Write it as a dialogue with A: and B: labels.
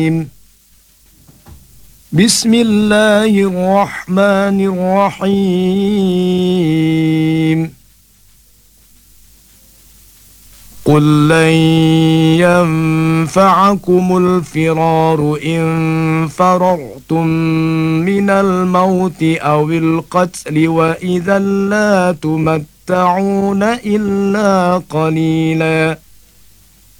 A: بسم الله الرحمن الرحيم قل لن ينفعكم الفرار إن فررتم من الموت أو القتل وإذا لا تمتعون إلا قليلا